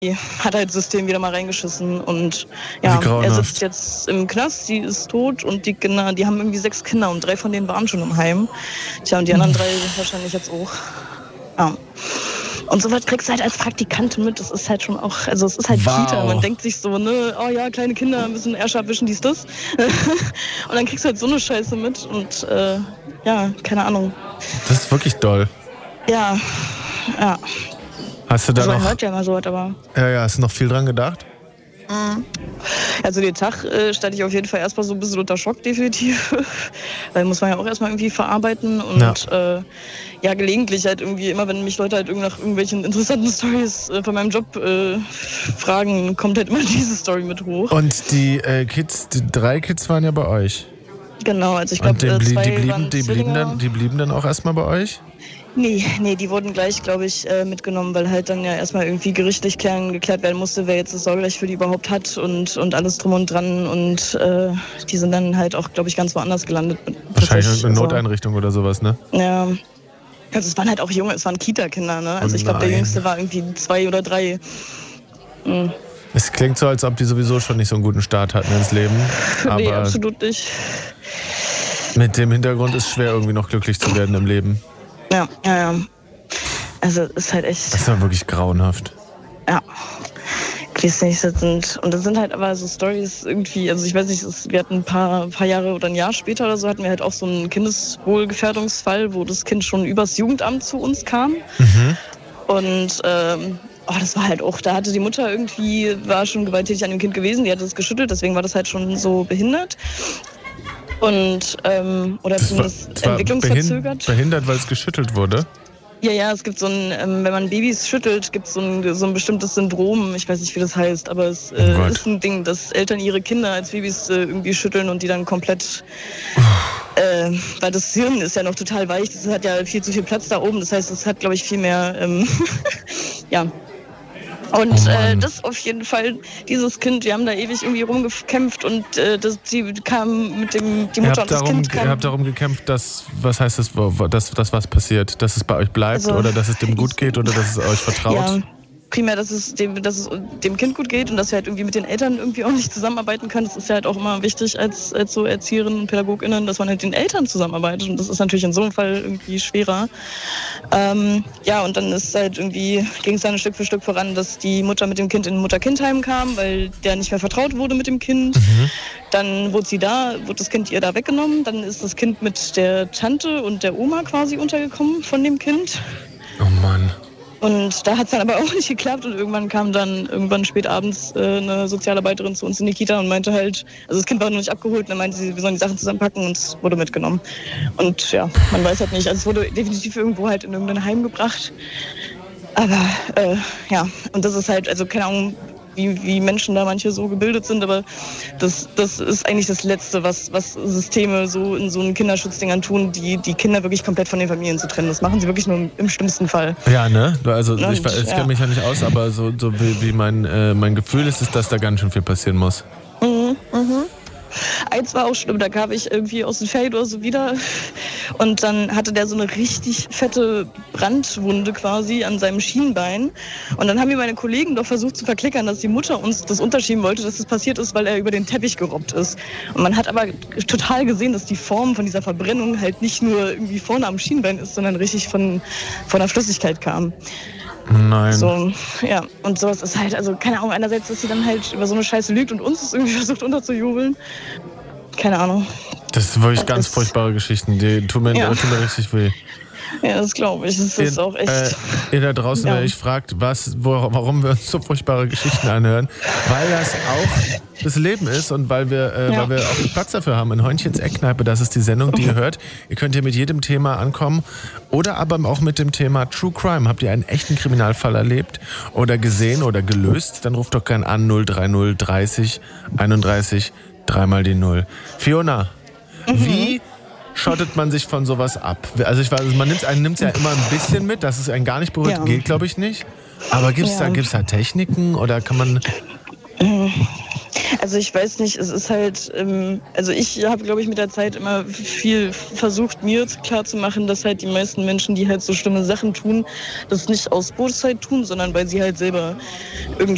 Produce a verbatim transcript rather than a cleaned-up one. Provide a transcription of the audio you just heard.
hat halt System wieder mal reingeschissen und ja, er sitzt jetzt im Knast, sie ist tot und die Kinder, die haben irgendwie sechs Kinder und drei von denen waren schon im Heim. Tja, und die anderen drei sind wahrscheinlich jetzt auch. Ja. Und sowas kriegst du halt als Praktikantin mit, das ist halt schon auch, also es ist halt wow. Kita, man denkt sich so, ne, oh ja, kleine Kinder müssen Ärsche abwischen, dies, das. Und dann kriegst du halt so eine Scheiße mit und äh, ja, keine Ahnung. Das ist wirklich doll. Ja, ja. Hast du da also man noch... hört ja mal sowas, aber... Ja, ja, hast du noch viel dran gedacht? Mhm. Also den Tag äh, stand ich auf jeden Fall erstmal so ein bisschen unter Schock, definitiv. Weil muss man ja auch erstmal irgendwie verarbeiten und ja. Äh, ja, gelegentlich halt irgendwie, immer wenn mich Leute halt nach irgendwelchen interessanten Storys äh, von meinem Job äh, fragen, kommt halt immer diese Story mit hoch. Und die äh, Kids, die drei Kids waren ja bei euch? Genau, also ich glaube, äh, die, zwei die, blieben, die, blieben dann, die blieben dann auch erstmal bei euch? Nee, nee, die wurden gleich, glaube ich, äh, mitgenommen, weil halt dann ja erstmal irgendwie gerichtlich klären, geklärt werden musste, wer jetzt das Sorgerecht für die überhaupt hat und, und alles drum und dran. Und äh, die sind dann halt auch, glaube ich, ganz woanders gelandet. Wahrscheinlich eine Noteinrichtung oder sowas, ne? Ja. Also es waren halt auch junge, es waren Kita-Kinder, ne? Also ich glaube, der Jüngste war irgendwie zwei oder drei. Mhm. Es klingt so, als ob die sowieso schon nicht so einen guten Start hatten ins Leben. Aber nee, absolut nicht. Mit dem Hintergrund ist es schwer, irgendwie noch glücklich zu werden im Leben. Ja, ja, ja. Also es ist halt echt... Das ist ja wirklich grauenhaft. Ja. Ich nicht, das sind, und das sind halt aber so Storys irgendwie, also ich weiß nicht, wir hatten ein paar, paar Jahre oder ein Jahr später oder so, hatten wir halt auch so einen Kindeswohlgefährdungsfall, wo das Kind schon übers Jugendamt zu uns kam. Mhm. Und ähm, oh, das war halt auch, da hatte die Mutter irgendwie, war schon gewalttätig an dem Kind gewesen, die hatte es geschüttelt, deswegen war das halt schon so behindert. Und, ähm, oder das zumindest war, das war entwicklungsverzögert. Behindert, weil es geschüttelt wurde? Ja, ja, es gibt so ein, ähm, wenn man Babys schüttelt, gibt es so ein, so ein bestimmtes Syndrom, ich weiß nicht, wie das heißt, aber es äh, oh ist ein Ding, dass Eltern ihre Kinder als Babys äh, irgendwie schütteln und die dann komplett, äh, weil das Hirn ist ja noch total weich, das hat ja viel zu viel Platz da oben, das heißt, es hat, glaube ich, viel mehr, ähm, ja. Und oh äh, das auf jeden Fall, dieses Kind, wir haben da ewig irgendwie rumgekämpft und äh, das, die kam mit dem, die Mutter und das darum, Kind kam. Ihr habt darum gekämpft, dass, was heißt das, dass, dass was passiert? Dass es bei euch bleibt also, oder dass es dem gut geht oder dass es euch vertraut? Ja. Primär, dass es, dem, dass es dem Kind gut geht und dass wir halt irgendwie mit den Eltern irgendwie auch nicht zusammenarbeiten können. Das ist ja halt auch immer wichtig als, als so Erzieherinnen und PädagogInnen, dass man halt den Eltern zusammenarbeitet und das ist natürlich in so einem Fall irgendwie schwerer. Ähm, ja, und dann ist halt irgendwie, ging es dann Stück für Stück voran, dass die Mutter mit dem Kind in ein Mutter-Kind-Heim kam, weil der nicht mehr vertraut wurde mit dem Kind. Mhm. Dann wurde sie da, wurde das Kind ihr da weggenommen. Dann ist das Kind mit der Tante und der Oma quasi untergekommen von dem Kind. Oh Mann. Und da hat es dann aber auch nicht geklappt und irgendwann kam dann irgendwann spät abends äh, eine Sozialarbeiterin zu uns in die Kita und meinte halt, also das Kind war noch nicht abgeholt und dann meinte sie, wir sollen die Sachen zusammenpacken und es wurde mitgenommen. Und ja, man weiß halt nicht, also es wurde definitiv irgendwo halt in irgendein Heim gebracht. Aber äh, ja, und das ist halt, also keine Ahnung, wie, wie Menschen da manche so gebildet sind, aber das, das ist eigentlich das Letzte, was, was Systeme so in so einen Kinderschutzdingern tun, die die Kinder wirklich komplett von den Familien zu trennen. Das machen sie wirklich nur im schlimmsten Fall. Ja, ne? Also ich, ich kenne ja. mich ja nicht aus, aber so, so wie, wie mein, äh, mein Gefühl ist, ist, dass da ganz schön viel passieren muss. Mhm, mhm. Eins war auch schlimm, da kam ich irgendwie aus dem Feld oder so wieder und dann hatte der so eine richtig fette Brandwunde quasi an seinem Schienbein und dann haben mir meine Kollegen doch versucht zu verklickern, dass die Mutter uns das unterschieben wollte, dass das passiert ist, weil er über den Teppich gerobbt ist. Und man hat aber total gesehen, dass die Form von dieser Verbrennung halt nicht nur irgendwie vorne am Schienbein ist, sondern richtig von, von der Flüssigkeit kam. Nein. So, ja, und sowas ist halt, also keine Ahnung, einerseits, dass sie dann halt über so eine Scheiße lügt und uns das irgendwie versucht unterzujubeln. Keine Ahnung. Das sind wirklich ganz das, furchtbare Geschichten, die tun mir, ja. tun mir richtig weh. Ja, das glaube ich. Das ist ihr, auch echt... Äh, ihr da draußen, ja. Wer euch fragt, was, wo, warum wir uns so furchtbare Geschichten anhören, weil das auch das Leben ist und weil wir, äh, ja. weil wir auch Platz dafür haben. In Heuntchens Eckkneipe, das ist die Sendung, die ihr hört. Ihr könnt hier mit jedem Thema ankommen oder aber auch mit dem Thema True Crime. Habt ihr einen echten Kriminalfall erlebt oder gesehen oder gelöst? Dann ruft doch gern an null drei null dreißig einunddreißig dreimal die Null. Fiona, mhm. wie schottet man sich von sowas ab? Also ich weiß, man nimmt einen nimmt ja immer ein bisschen mit, dass es einen gar nicht berührt, ja. geht glaube ich nicht. Aber gibt es ja. da, gibt's da Techniken oder kann man... Also ich weiß nicht, es ist halt, ähm, also ich habe, glaube ich, mit der Zeit immer viel versucht, mir klarzumachen, dass halt die meisten Menschen, die halt so schlimme Sachen tun, das nicht aus Bosheit tun, sondern weil sie halt selber irgendwie